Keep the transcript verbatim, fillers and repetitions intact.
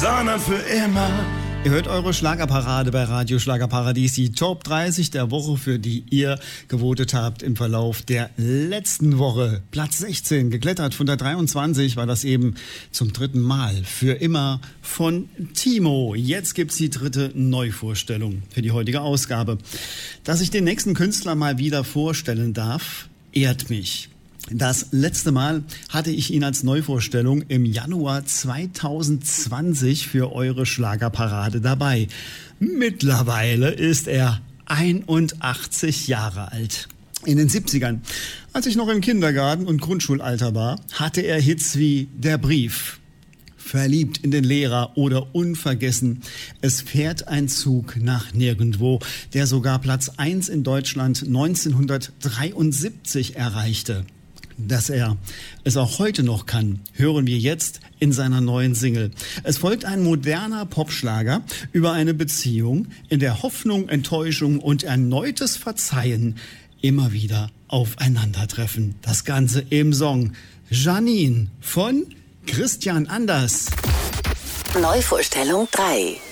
sondern für immer. Ihr hört eure Schlagerparade bei Radio Schlagerparadies, die Top dreißig der Woche, für die ihr gewotet habt im Verlauf der letzten Woche. Platz sechzehn, geklettert von der dreiundzwanzig, war das eben zum dritten Mal. Für immer von Timo. Jetzt gibt's die dritte Neuvorstellung für die heutige Ausgabe. Dass ich den nächsten Künstler mal wieder vorstellen darf, ehrt mich. Das letzte Mal hatte ich ihn als Neuvorstellung im Januar zweitausendzwanzig für eure Schlagerparade dabei. Mittlerweile ist er einundachtzig Jahre alt. In den siebzigern, als ich noch im Kindergarten und Grundschulalter war, hatte er Hits wie Der Brief, Verliebt in den Lehrer oder Unvergessen. Es fährt ein Zug nach nirgendwo, der sogar Platz eins in Deutschland neunzehnhundertdreiundsiebzig erreichte. Dass er es auch heute noch kann, hören wir jetzt in seiner neuen Single. Es folgt ein moderner Popschlager über eine Beziehung, in der Hoffnung, Enttäuschung und erneutes Verzeihen immer wieder aufeinandertreffen. Das Ganze im Song Janine von Christian Anders. Neuvorstellung drei.